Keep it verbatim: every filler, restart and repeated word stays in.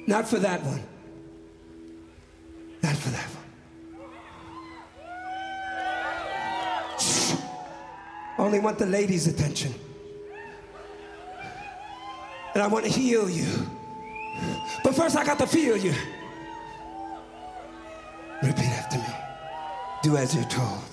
Not for that one. Not for that one. Shh. Only want the ladies' attention. And I want to heal you. But first I got to feel you. Repeat after me. Do as you're told.